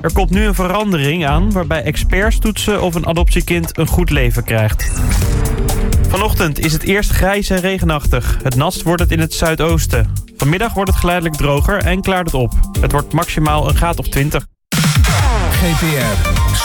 Er komt nu een verandering aan waarbij experts toetsen of een adoptiekind een goed leven krijgt. Vanochtend is het eerst grijs en regenachtig. Het natst wordt het in het zuidoosten. Vanmiddag wordt het geleidelijk droger en klaart het op. Het wordt maximaal een graad of 20. GPR.